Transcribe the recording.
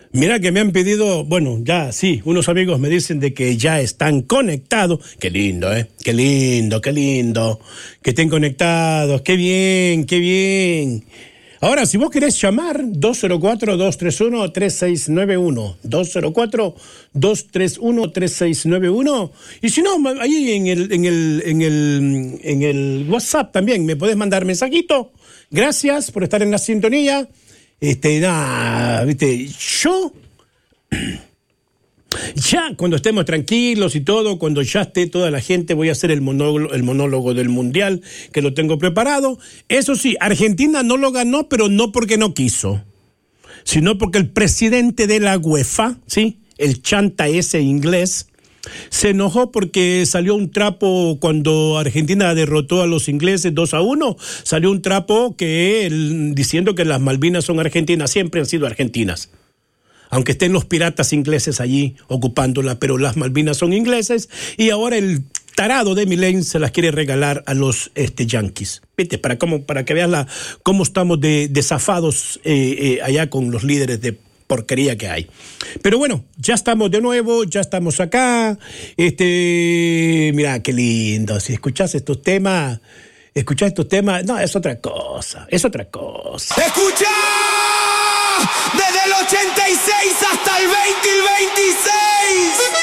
Mira que me han pedido, bueno, ya sí, unos amigos me dicen de que ya están conectados. Qué lindo, qué lindo, qué lindo. Que estén conectados, qué bien, qué bien. Ahora, si vos querés llamar, 204-231-3691, 204-231-3691, y si no, ahí en el WhatsApp también me podés mandar mensajito. Gracias por estar en la sintonía. Yo, ya cuando estemos tranquilos y todo, cuando ya esté toda la gente, voy a hacer el monólogo del Mundial, que lo tengo preparado. Eso sí, Argentina no lo ganó, pero no porque no quiso, sino porque el presidente de la UEFA, ¿sí?, el chanta ese inglés, se enojó porque salió un trapo cuando Argentina derrotó a los ingleses 2-1, salió un trapo diciendo que las Malvinas son argentinas, siempre han sido argentinas. Aunque estén los piratas ingleses allí ocupándola, pero las Malvinas son ingleses, y ahora el tarado de Milei se las quiere regalar a los yanquis. ¿Viste? Para que veas cómo estamos de zafados allá con los líderes de porquería que hay. Pero bueno, ya estamos de nuevo, ya estamos acá. Mira qué lindo. Si escuchás estos temas, no, es otra cosa. ¡Escucha! Desde el 86 hasta el 20 y el 26.